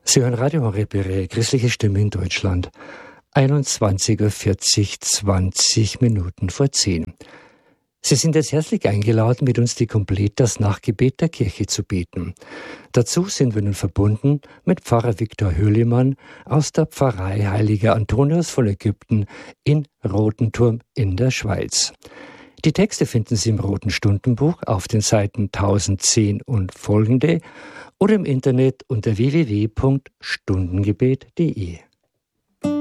Sie hören Radio Horeb, christliche Stimme in Deutschland. 21.40 Uhr, 20 Minuten vor 10. Sie sind jetzt herzlich eingeladen, mit uns die Kompletas Nachtgebet der Kirche zu beten. Dazu sind wir nun verbunden mit Pfarrer Viktor Höhlemann aus der Pfarrei Heiliger Antonius von Ägypten in Rotenturm in der Schweiz. Die Texte finden Sie im Roten Stundenbuch auf den Seiten 1010 und folgende oder im Internet unter www.stundengebet.de.